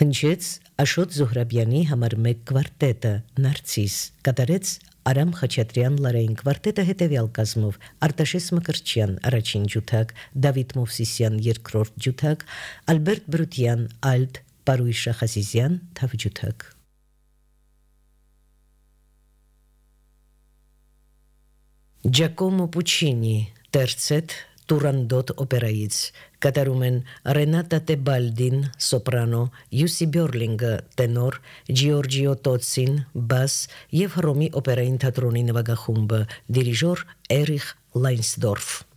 Հնչեց Աշոտ Զոհրաբյանի համար 1 կվարտետը Նարցիս, կատարեց Արամ Խաչատրյան լարային կվարտետը հետևյալ կազմով Արտաշես Մկրտչյան առաջին ջութակ, Դավիթ Մովսիսյան երկրորդ ջութակ, Ալբերտ Բրուտյան ալտ, Պարույ Շախազիզյան թավ ջութակ։ Ջակոմո Պուչինի Տերցետ Տուրանդոտ օպերայից կատարում են Ռենատա Տեբալդին սոպրանո, Յուսի Բյորլինգը տենոր, Ջիորջիո Տոցին բաս եւ Հռոմի օպերային թատրոնի նվագախումբը, դիրիժոր Էրիխ Լայնսդորֆ։